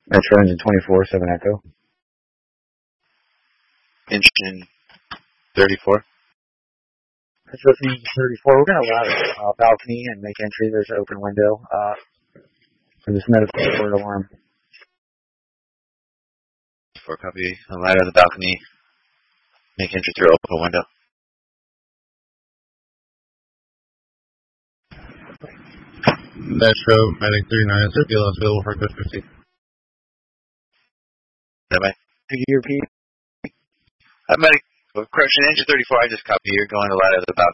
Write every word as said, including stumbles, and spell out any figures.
Metro engine twenty-four, seven Echo. Engine thirty-four. Metro engine thirty-four. We're going to allow the uh, balcony and make entry. There's an open window uh, for this medical support alarm. For copy. A light of the balcony. Make entry through open window. Metro, Medic thirty-nine, is there ambulance available for code fifty? That might. Could you repeat? Uh, Medic, correction, engine thirty-four, I just copy. You're going to light of the balcony.